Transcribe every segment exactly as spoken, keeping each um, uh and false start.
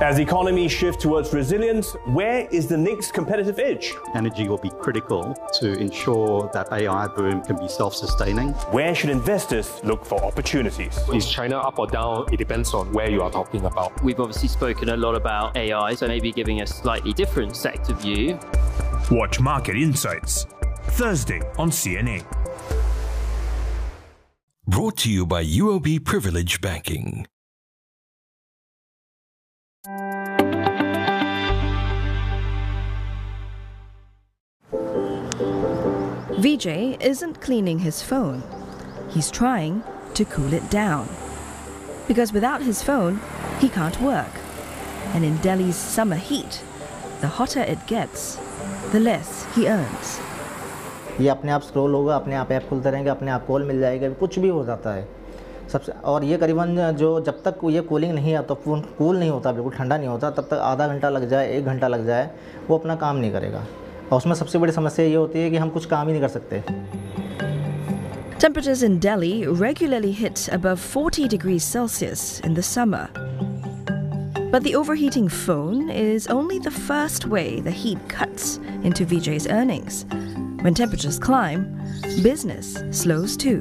As economies shift towards resilience, where is the next competitive edge? Energy will be critical to ensure that A I boom can be self-sustaining. Where should investors look for opportunities? Is China up or down? It depends on where you are talking about. We've obviously spoken a lot about A I, so maybe giving a slightly different sector view. Watch Market Insights, Thursday on C N A. Brought to you by U O B Privilege Banking. Vijay isn't cleaning his phone. He's trying to cool it down. Because without his phone, he can't work. And in Delhi's summer heat, the hotter it gets, the less he earns. ये अपने आप scroll होगा, अपने आप app खुलते रहेंगे, अपने आप कॉल मिल जाएगा, कुछ भी हो जाता है सबसे। और ये करीबन जो जब तक ये कूलिंग नहीं आता, फ़ोन कूल नहीं होता, बिल्कुल ठंडा नहीं होता, तब तक आधा घंटा लग जाए, एक घंटा लग जाए, वो अपना काम नहीं करेगा। और उसमें सबसे बड़ी समस्या ये होती है कि हम कुछ काम ही नहीं कर सकते। Temperatures in Delhi regularly hit above forty degrees Celsius in the summer. But the overheating phone is only the first way the heat cuts into Vijay's earnings. When temperatures climb, business slows too.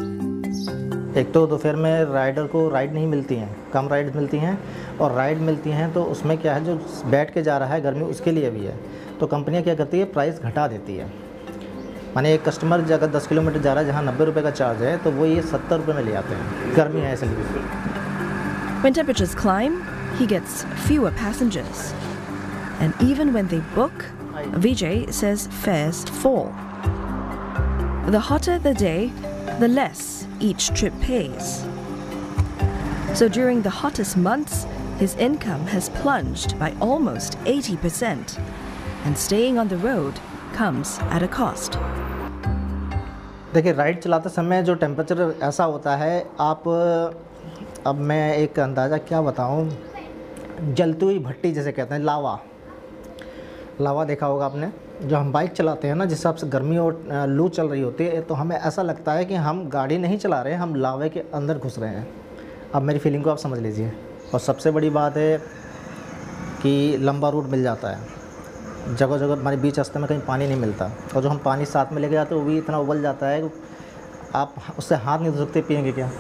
एक तो दोपहर में rider को ride नहीं मिलती हैं, कम ride मिलती हैं, और राइड मिलती हैं तो उसमें क्या है, जो बैठ के जा रहा है गर्मी उसके लिए भी है, तो कंपनियां क्या करती है, प्राइस घटा देती है। माने एक कस्टमर अगर दस किलोमीटर जा रहा है जहाँ नब्बे रुपये का चार्ज है, तो वो ये सत्तर रुपये में ले आते हैं, गर्मी है इसलिए। When temperatures climb, he gets fewer passengers. And even when they book, Vijay says fares fall. The hotter the day, the less each trip pays. So during the hottest months, his income has plunged by almost eighty percent. And staying on the road comes at a cost. देखिए, ride चलाते समय जो temperature ऐसा होता है, आप अब मैं एक अंदाज़ा क्या बताऊं, जलती हुई भट्टी जैसे कहते हैं, लावा लावा देखा होगा आपने। जो हम बाइक चलाते हैं ना, जिस हिसाब से गर्मी और लू चल रही होती है, तो हमें ऐसा लगता है कि हम गाड़ी नहीं चला रहे हैं, हम लावे के अंदर घुस रहे हैं। अब मेरी फीलिंग को आप समझ लीजिए। और सबसे बड़ी बात है कि लंबा रूट मिल जाता है, जगह जगह हमारे बीच रास्ते में कहीं पानी नहीं मिलता, और जो हम पानी साथ में लेके जाते हैं वो भी इतना उबल जाता है कि आप उससे हाथ नहीं धो सकते, पिएंगे क्या।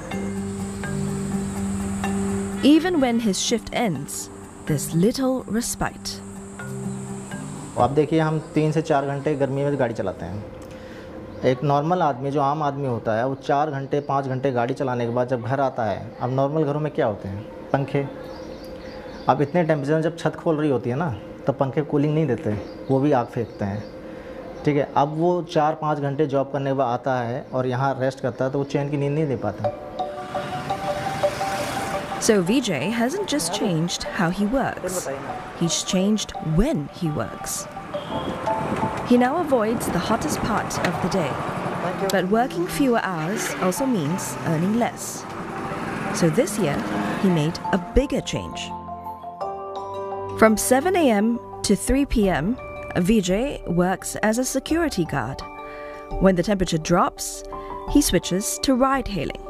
Even when his shift ends, there's little respite. आप देखिए, हम तीन से चार घंटे गर्मी में गाड़ी चलाते हैं। एक नॉर्मल आदमी, जो आम आदमी होता है, वो चार घंटे पाँच घंटे गाड़ी चलाने के बाद जब घर आता है, अब नॉर्मल घरों में क्या होते हैं, पंखे। अब इतने टेम्परेचर में जब छत खोल रही होती है ना, तब पंखे कूलिंग नहीं देते, वो भी आग फेंकते हैं, ठीक है। अब वो चार पाँच घंटे जॉब करने के बाद आता है और यहाँ रेस्ट करता है, तो वो चैन की नींद नहीं दे पाता। So Vijay hasn't just changed how he works, he's changed when he works. He now avoids the hottest part of the day, but working fewer hours also means earning less. So this year, he made a bigger change. From seven a m to three p m, Vijay works as a security guard. When the temperature drops, he switches to ride-hailing.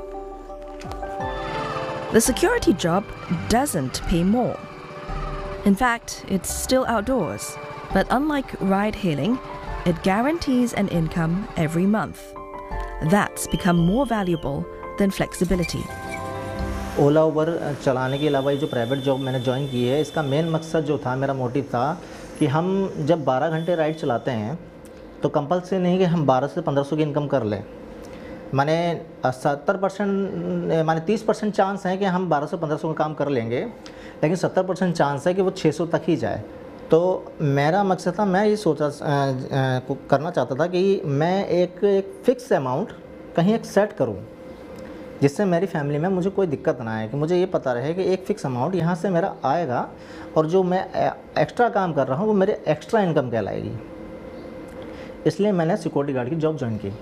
The security job doesn't pay more. In fact, it's still outdoors, but unlike ride-hailing, it guarantees an income every month. That's become more valuable than flexibility. ओला उबर चलाने के अलावा ये जो private job मैंने join की है, इसका main मकसद जो था, मेरा मोटिव था कि हम जब बारह घंटे राइड चलाते हैं, तो कंपल्सरी नहीं कि हम बारह से पंद्रह सौ की इनकम कर लें। माने सत्तर परसेंट माने तीस परसेंट चांस है कि हम बारह सौ पंद्रह सौ का काम कर लेंगे, लेकिन सत्तर परसेंट चांस है कि वो छः सौ तक ही जाए। तो मेरा मकसद था, मैं ये सोचा आ, करना चाहता था कि मैं एक एक फ़िक्स अमाउंट कहीं एक सेट करूं, जिससे मेरी फैमिली में मुझे कोई दिक्कत ना आए, कि मुझे ये पता रहे कि एक फ़िक्स अमाउंट यहाँ से मेरा आएगा, और जो मैं एक्स्ट्रा काम कर रहा हूँ वो मेरे एक्स्ट्रा इनकम कहलाएगी। इसलिए मैंने सिक्योरिटी गार्ड की जॉब ज्वाइन की।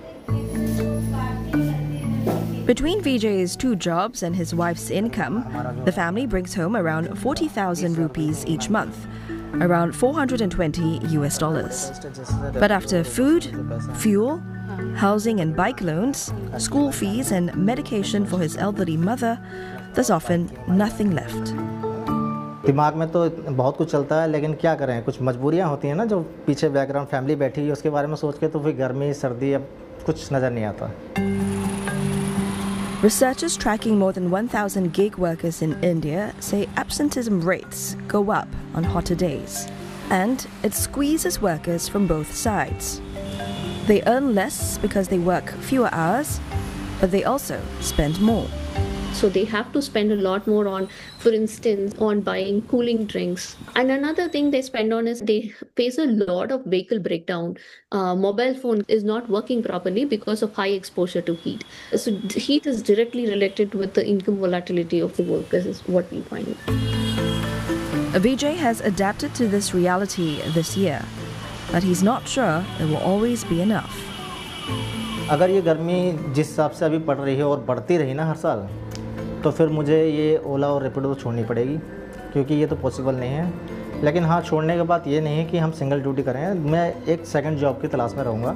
Between Vijay's two jobs and his wife's income, the family brings home around forty thousand rupees each month, around four hundred twenty U S dollars. But after food, fuel, housing and bike loans, school fees and medication for his elderly mother, there's often nothing left. दिमाग में तो बहुत कुछ चलता है, लेकिन क्या करें, कुछ मजबूरियां होती हैं ना, जो पीछे बैकग्राउंड फैमिली बैठी है उसके बारे में सोच के तो फिर गर्मी सर्दी अब कुछ नज़र नहीं आता। Researchers tracking more than one thousand gig workers in India say absenteeism rates go up on hotter days, and it squeezes workers from both sides. They earn less because they work fewer hours, but they also spend more. So they have to spend a lot more on, for instance, on buying cooling drinks. And another thing they spend on is they face a lot of vehicle breakdown. Uh, mobile phone is not working properly because of high exposure to heat. So heat is directly related with the income volatility of the workers, is what we find. Vijay has adapted to this reality this year, but he's not sure it will always be enough. अगर ये गर्मी जिस हिसाब से अभी पड़ रही है और बढ़ती रही ना हर साल, तो फिर मुझे ये ओला और रैपिडो छोड़नी पड़ेगी, क्योंकि ये तो पॉसिबल नहीं है। लेकिन हाँ, छोड़ने के बाद ये नहीं है कि हम सिंगल ड्यूटी करें, मैं एक सेकंड जॉब की तलाश में रहूँगा।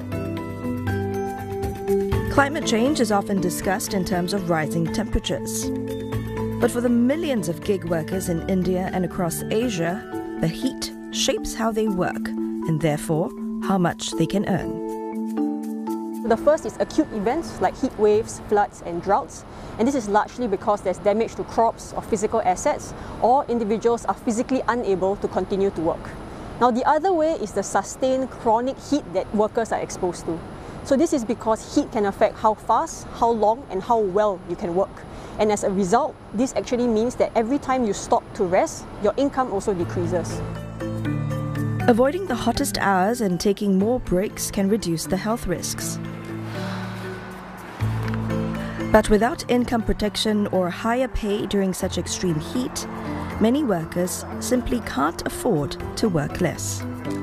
Climate change is often discussed in terms of rising temperatures. But for the millions of gig workers in India and across Asia, the heat shapes how they work and therefore how much they can earn. The first is acute events like heat waves, floods and droughts, and this is largely because there's damage to crops or physical assets, or individuals are physically unable to continue to work. Now the other way is the sustained chronic heat that workers are exposed to. So this is because heat can affect how fast, how long and how well you can work. And as a result, this actually means that every time you stop to rest, your income also decreases. Avoiding the hottest hours and taking more breaks can reduce the health risks. But without income protection or higher pay during such extreme heat, many workers simply can't afford to work less.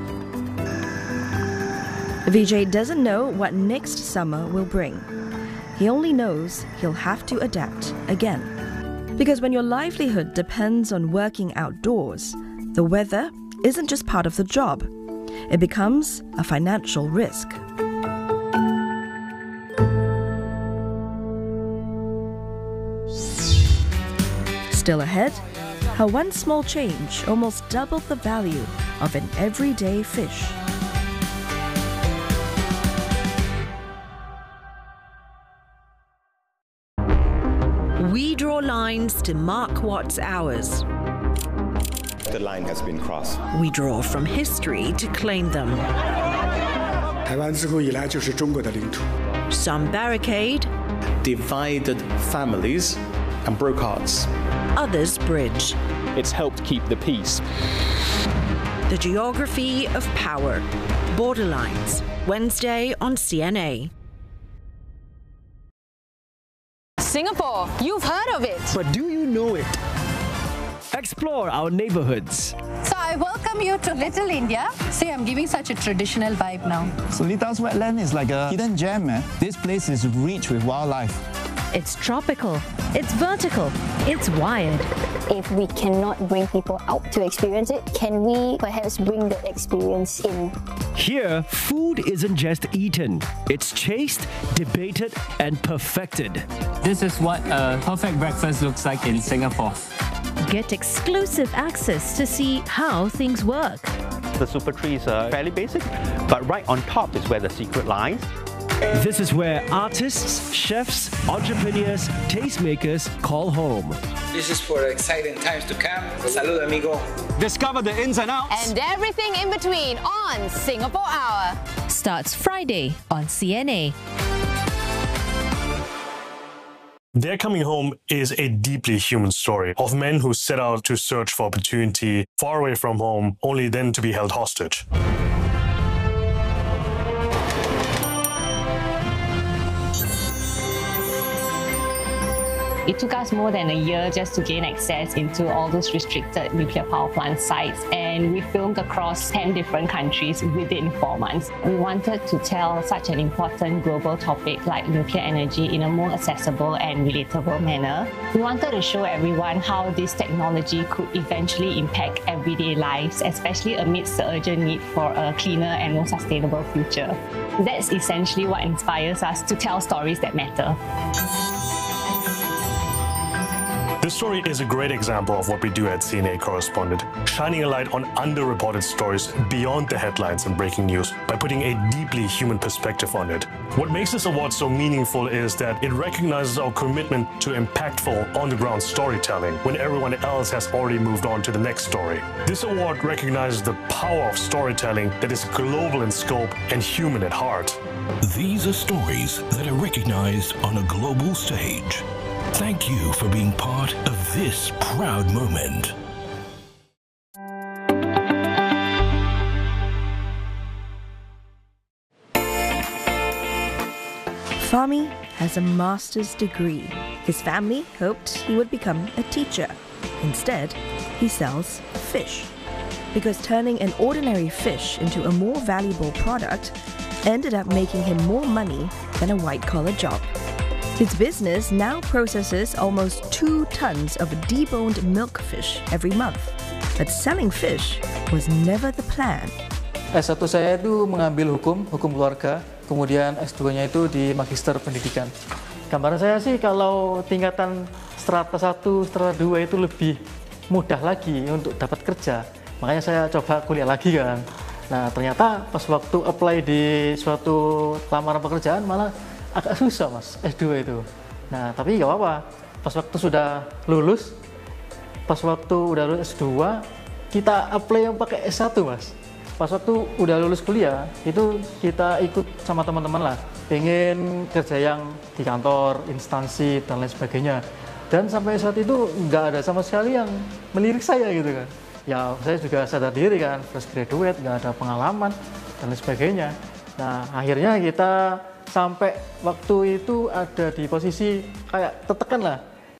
Vijay doesn't know what next summer will bring. He only knows he'll have to adapt again. Because when your livelihood depends on working outdoors, the weather isn't just part of the job. It becomes a financial risk. Still ahead, how one small change almost doubled the value of an everyday fish. We draw lines to mark what's ours. The line has been crossed. We draw from history to claim them. Some barricade, divided families, and broke hearts. Others bridge. It's helped keep the peace. The geography of power. Borderlines. Wednesday on C N A. Singapore, you've heard of it. But do you know it? Explore our neighborhoods. So I welcome you to Little India. See, I'm giving such a traditional vibe now. Seletar's wetland is like a hidden gem, man. This place is rich with wildlife. It's tropical, it's vertical, it's wired. If we cannot bring people out to experience it, can we perhaps bring the experience in? Here, food isn't just eaten, it's chased, debated, and perfected. This is what a perfect breakfast looks like in Singapore. Get exclusive access to see how things work. The super trees are fairly basic, but right on top is where the secret lies. This is where artists, chefs, entrepreneurs, tastemakers call home. This is for exciting times to come. Salud, amigo. Discover the ins and outs. And everything in between on Singapore Hour. Starts Friday on C N A. Their Coming Home is a deeply human story of men who set out to search for opportunity far away from home, only then to be held hostage. It took us more than a year just to gain access into all those restricted nuclear power plant sites, and we filmed across ten different countries within four months. We wanted to tell such an important global topic like nuclear energy in a more accessible and relatable manner. We wanted to show everyone how this technology could eventually impact everyday lives, especially amidst the urgent need for a cleaner and more sustainable future. That's essentially what inspires us to tell stories that matter. This This story is a great example of what we do at C N A Correspondent, shining a light on underreported stories beyond the headlines and breaking news by putting a deeply human perspective on it. What makes this award so meaningful is that it recognizes our commitment to impactful on-the-ground storytelling when everyone else has already moved on to the next story. This award recognizes the power of storytelling that is global in scope and human at heart. These are stories that are recognized on a global stage. Thank you for being part of this proud moment. Fahmi has a master's degree. His family hoped he would become a teacher. Instead, he sells fish. Because turning an ordinary fish into a more valuable product ended up making him more money than a white-collar job. His business now processes almost two tons of deboned milkfish every month. But selling fish was never the plan. S satu saya itu mengambil hukum, hukum keluarga, kemudian S dua-nya itu di Magister Pendidikan. Gambaran saya sih kalau tingkatan strata satu, strata dua itu lebih mudah lagi untuk dapat kerja. Makanya saya coba kuliah lagi kan. Nah ternyata pas waktu apply di suatu lamaran pekerjaan malah agak susah mas, S dua itu. Nah tapi gak apa-apa, pas waktu sudah lulus, pas waktu udah lulus S dua, kita apply yang pakai S satu mas. Pas waktu udah lulus kuliah, itu kita ikut sama teman-teman lah, pengen kerja yang di kantor, instansi, dan lain sebagainya. Dan sampai saat itu nggak ada sama sekali yang melirik saya gitu kan. Ya saya juga sadar diri kan, fresh graduate, nggak ada pengalaman, dan lain sebagainya. Nah akhirnya kita sampai waktu itu ada di posisi kayak tertekan lah.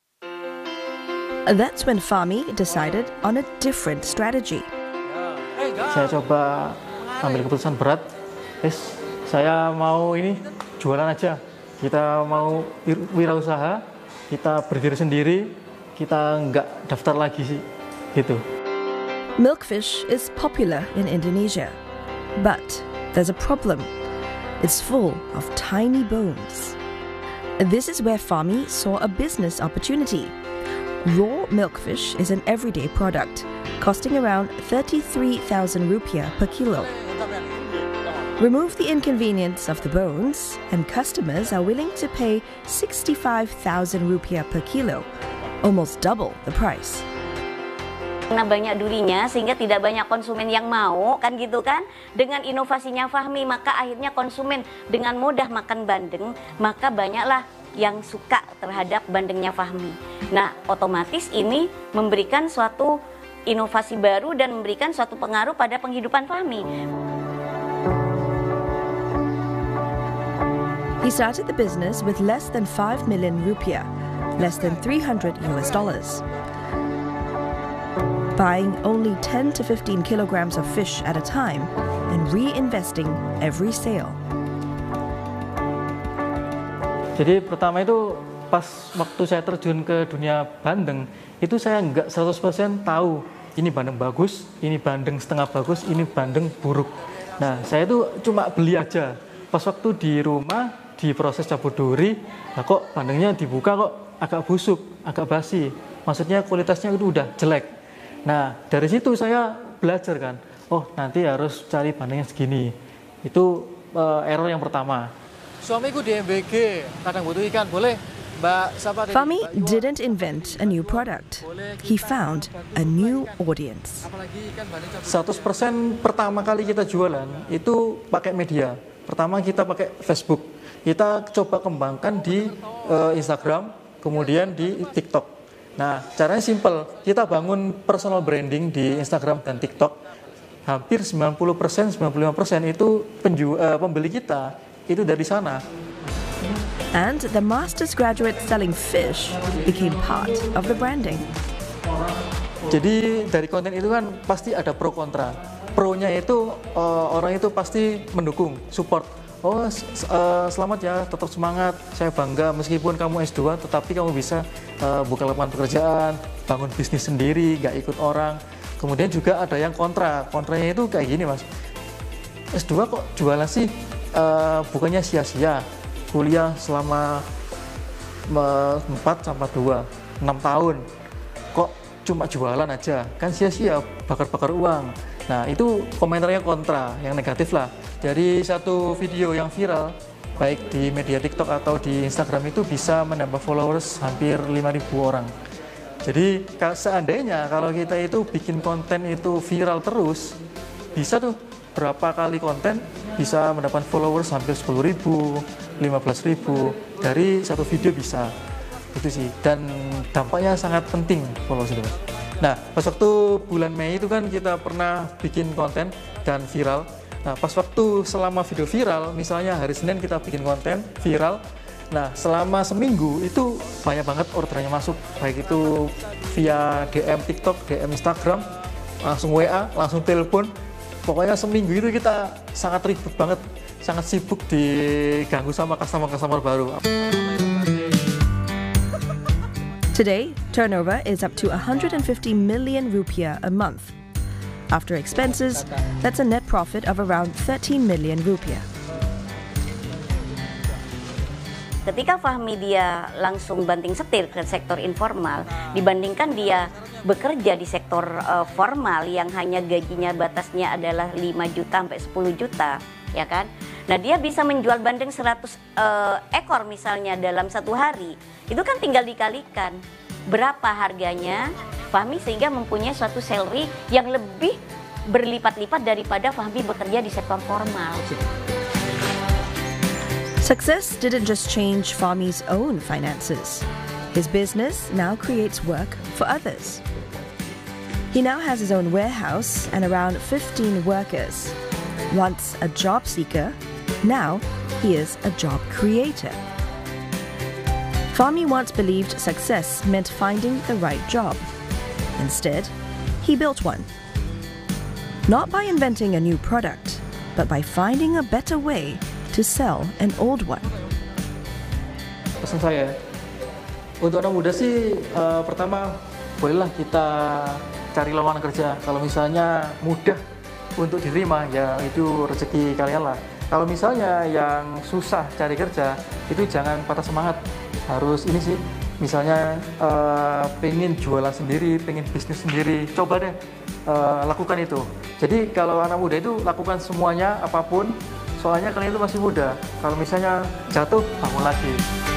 That's when Fahmi decided on a different strategy. Saya coba ambil keputusan berat, yes, saya mau ini jualan aja. Kita mau wirausaha, kita berdiri sendiri, kita nggak daftar lagi sih, gitu. Milkfish is popular in Indonesia, but there's a problem. It's full of tiny bones. This is where Fahmi saw a business opportunity. Raw milkfish is an everyday product, costing around thirty-three thousand rupiah per kilo. Remove the inconvenience of the bones, and customers are willing to pay sixty-five thousand rupiah per kilo, almost double the price. Karena banyak durinya sehingga tidak banyak konsumen yang mau kan gitu kan. Dengan inovasinya Fahmi maka akhirnya konsumen dengan mudah makan bandeng, maka banyaklah yang suka terhadap bandengnya Fahmi. Nah otomatis ini memberikan suatu inovasi baru dan memberikan suatu pengaruh pada penghidupan Fahmi. He started the business with less than five million rupiah, less than three hundred US dollars. Buying only ten to fifteen kilograms of fish at a time and reinvesting every sale. Jadi pertama itu pas waktu saya terjun ke dunia bandeng, itu saya nggak seratus persen tahu ini bandeng bagus, ini bandeng setengah bagus, ini bandeng buruk. Nah saya itu cuma beli aja. Pas waktu di rumah, di proses cabut duri, nah kok bandengnya dibuka kok agak busuk, agak basi. Maksudnya kualitasnya itu udah jelek. Nah dari situ saya belajar kan, oh nanti harus cari bandeng yang segini. Itu uh, error yang pertama. Suamiku di M B G, kadang butuh ikan, boleh Mbak siapa? Fahmi didn't invent a new product. He found a new audience. seratus persen pertama kali kita jualan itu pakai media. Pertama kita pakai Facebook. Kita coba kembangkan di uh, Instagram, kemudian di TikTok. Nah, caranya simple. Kita bangun personal branding di Instagram dan TikTok. Hampir sembilan puluh persen, sembilan puluh lima persen itu penju uh, pembeli kita itu dari sana. And the master's graduate selling fish became part of the branding. Jadi dari konten itu kan pasti ada pro kontra. Pro-nya itu uh, orang itu pasti mendukung, support. Oh uh, selamat ya, tetap semangat, saya bangga meskipun kamu S dua tetapi kamu bisa uh, buka lapangan pekerjaan, bangun bisnis sendiri, gak ikut orang. Kemudian juga ada yang kontra, kontranya itu kayak gini mas, S dua kok jualan sih, uh, bukannya sia-sia, kuliah selama empat sampai dua, enam tahun, cuma jualan aja, kan sia-sia, bakar-bakar uang. Nah itu komentarnya kontra, yang negatif lah. Dari satu video yang viral, baik di media TikTok atau di Instagram itu bisa menambah followers hampir lima ribu orang. Jadi seandainya kalau kita itu bikin konten itu viral terus, bisa tuh berapa kali konten bisa mendapat followers hampir sepuluh ribu, lima belas ribu dari satu video bisa. Itu sih, dan dampaknya sangat penting followers itu. Nah, pas waktu bulan Mei itu kan kita pernah bikin konten dan viral. Nah, pas waktu selama video viral, misalnya hari Senin kita bikin konten viral, nah selama seminggu itu banyak banget orderannya masuk, baik itu via D M TikTok, D M Instagram, langsung W A, langsung telepon. Pokoknya seminggu itu kita sangat ribet banget, sangat sibuk diganggu sama customer-customer baru. Today, turnover is up to one hundred fifty million rupiah a month. After expenses, that's a net profit of around thirteen million rupiah. Ketika Fahmi dia langsung banting setir ke sektor informal, dibandingkan dia bekerja di sektor uh, formal yang hanya gajinya batasnya adalah lima juta sampai sepuluh juta, ya kan? Nah dia bisa menjual bandeng seratus uh, ekor misalnya dalam satu hari, itu kan tinggal dikalikan berapa harganya Fahmi sehingga mempunyai suatu salary yang lebih berlipat-lipat daripada Fahmi bekerja di sektor formal. Success didn't just change Fahmi's own finances. His business now creates work for others. He now has his own warehouse and around fifteen workers. Once a job seeker, now he is a job creator. Fahmi once believed success meant finding the right job. Instead, he built one. Not by inventing a new product, but by finding a better way to sell an old one. Pesan saya, untuk anak muda sih, uh, pertama, bolehlah kita cari lowongan kerja. Kalau misalnya mudah untuk diterima, ya itu rezeki kalian lah. Kalau misalnya yang susah cari kerja, itu jangan patah semangat. Harus ini sih, misalnya uh, pengen jualan sendiri, pengen bisnis sendiri, coba deh uh, lakukan itu. Jadi kalau anak muda itu lakukan semuanya, apapun, soalnya kalian itu masih muda. Kalau misalnya jatuh, bangun lagi.